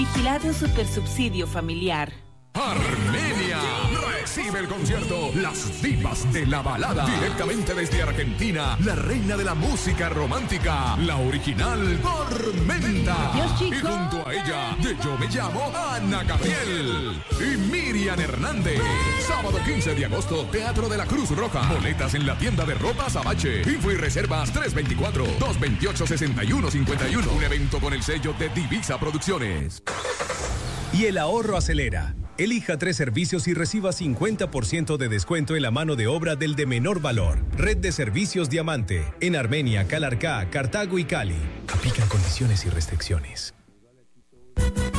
Vigilado Supersubsidio Familiar. Armenia recibe el concierto Las Divas de la Balada, directamente desde Argentina, la reina de la música romántica, la original Tormenta. Y junto a ella, de Yo Me Llamo, Ana Gabriel y Miriam Hernández. Sábado 15 de agosto, Teatro de la Cruz Roja. Boletas en la tienda de ropa Abache. Info y reservas 324-228-6151. Un evento con el sello de Divisa Producciones. Y el ahorro acelera. Elija 3 servicios y reciba 50% de descuento en la mano de obra del de menor valor. Red de Servicios Diamante. En Armenia, Calarcá, Cartago y Cali. Aplican condiciones y restricciones.